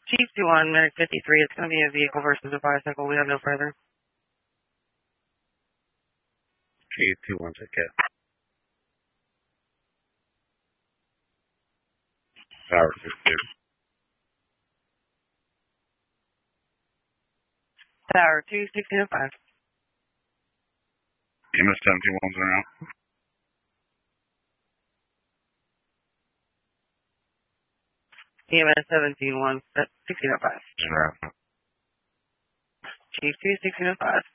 Chief 21, Medic 53. It's going to be a vehicle versus a bicycle. We have no further. Chief 21, ticket. Tower 62. Tower 2, 1605. EMS 17-1's around. EMS 17-1, 1605. Around. Chief 2, 1605.